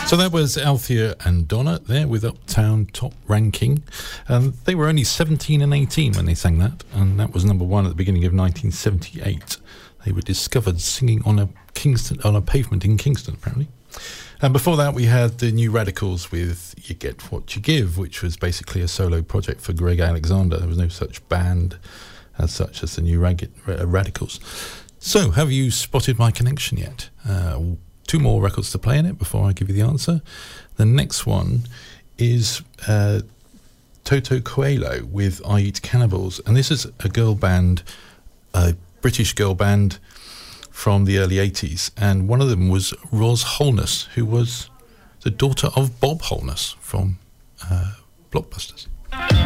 So that was Althea and Donna there with Uptown Top Ranking. They were only 17 and 18 when they sang that, and that was number one at the beginning of 1978. They were discovered singing on a pavement in Kingston, apparently. And before that, we had the New Radicals with You Get What You Give, which was basically a solo project for Greg Alexander. There was no such band as such as the New Radicals. So, have you spotted my connection yet? Two more records to play in it before I give you the answer. The next one is Toto Coelho with I Eat Cannibals. And this is a girl band, a British girl band from the early 80s. And one of them was Ros Holness, who was the daughter of Bob Holness from Blockbusters.